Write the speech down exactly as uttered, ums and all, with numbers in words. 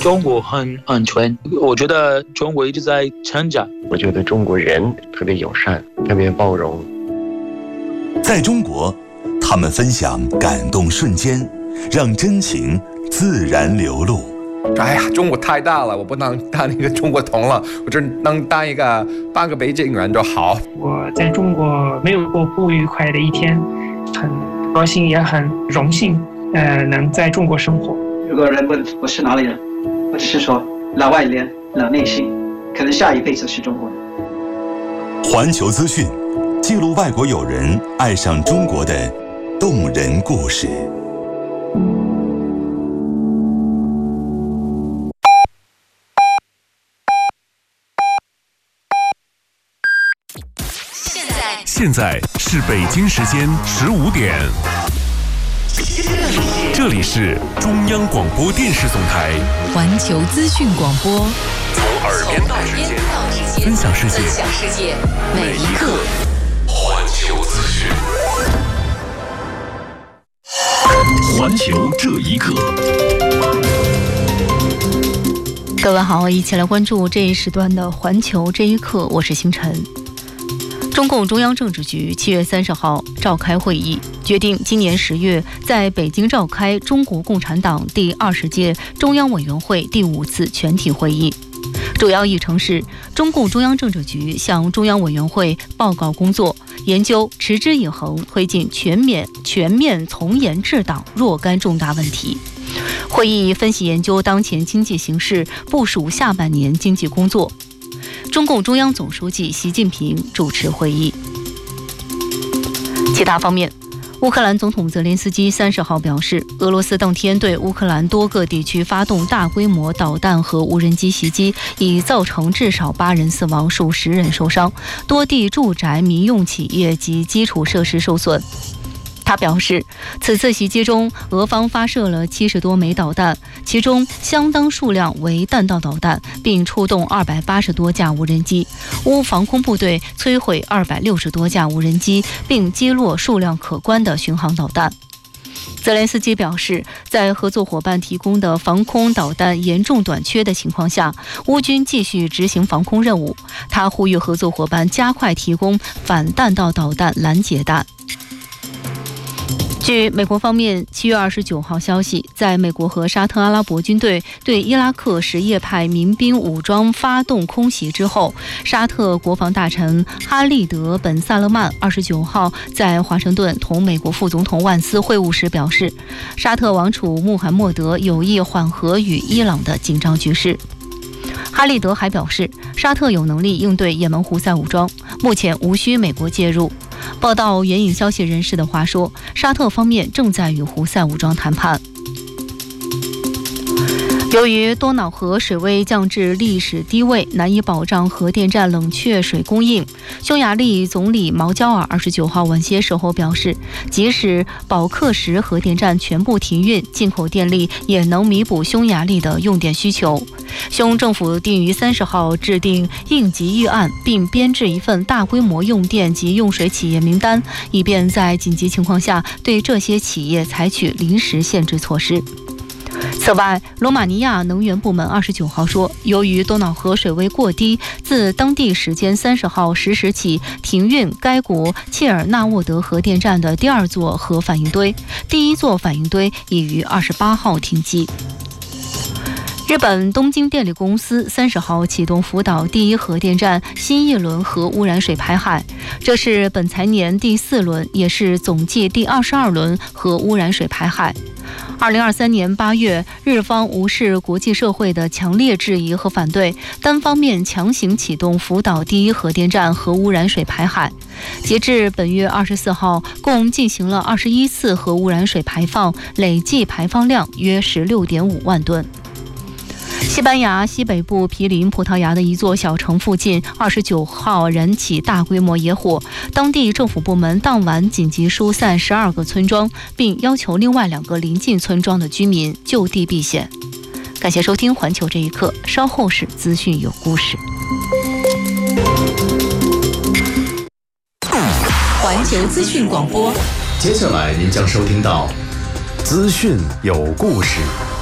中国很安全，我觉得中国一直在成长。 我觉得中国人特别友善，特别包容。 在中国，他们分享感动瞬间，让真情自然流露。 哎呀，中国太大了，我不能当一个中国通了，我只能当一个半个北京人就好。 我在中国没有过不愉快的一天，很高兴也很荣幸，呃，能在中国生活。 如果人问我是哪里人，我只是说老外脸老内心，可能下一辈子是中国人。 环球资讯，记录外国友人爱上中国的动人故事。 现在是北京时间十五点，这里是中央广播电视总台环球资讯广播， 从耳边到指尖，分享世界，每一刻环球资讯。环球这一刻， 各位好，一起来关注这一时段的环球这一刻，我是星辰。中共中央政治局七月三十号召开会议，决定今年十月在北京召开中国共产党第二十届中央委员会第五次全体会议。主要议程是中共中央政治局向中央委员会报告工作，研究持之以恒推进全面全面从严治党若干重大问题。会议分析研究当前经济形势，部署下半年经济工作。中共中央总书记习近平主持会议。其他方面，乌克兰总统泽连斯基三十号表示，俄罗斯当天对乌克兰多个地区发动大规模导弹和无人机袭击，已造成至少八人死亡，数十人受伤，多地住宅、民用企业及基础设施受损。他表示，此次袭击中，俄方发射了七十多枚导弹，其中相当数量为弹道导弹，并出动二百八十多架无人机。乌防空部队摧毁二百六十多架无人机，并击落数量可观的巡航导弹。泽连斯基表示，在合作伙伴提供的防空导弹严重短缺的情况下，乌军继续执行防空任务。他呼吁合作伙伴加快提供反弹道导弹拦截弹。据美国方面七月二十九号消息，在美国和沙特阿拉伯军队对伊拉克什叶派民兵武装发动空袭之后，沙特国防大臣哈利德·本·萨勒曼二十九号在华盛顿同美国副总统万斯会晤时表示，沙特王储穆罕默德有意缓和与伊朗的紧张局势。哈利德还表示，沙特有能力应对也门胡塞武装，目前无需美国介入。报道援引消息人士的话说，沙特方面正在与胡塞武装谈判。由于多瑙河水位降至历史低位，难以保障核电站冷却水供应，匈牙利总理毛焦尔二十九号晚些时候表示，即使保克什核电站全部停运，进口电力也能弥补匈牙利的用电需求。匈政府定于三十号制定应急预案，并编制一份大规模用电及用水企业名单，以便在紧急情况下对这些企业采取临时限制措施。此外，罗马尼亚能源部门二十九号说，由于多瑙河水位过低，自当地时间三十号十时起停运该国切尔纳沃德核电站的第二座核反应堆，第一座反应堆已于二十八号停机。日本东京电力公司三十号启动福岛第一核电站新一轮核污染水排海，这是本财年第四轮，也是总计第二十二轮核污染水排海。二零二三年八月，日方无视国际社会的强烈质疑和反对，单方面强行启动福岛第一核电站核污染水排海。截至本月二十四号，共进行了二十一次核污染水排放，累计排放量约十六点五万吨。西班牙西北部毗邻葡萄牙的一座小城附近，二十九号燃起大规模野火，当地政府部门当晚紧急疏散十二个村庄，并要求另外两个邻近村庄的居民就地避险。感谢收听《环球这一刻》，稍后是资讯有故事。 环球资讯广播， 接下来您将收听到资讯有故事。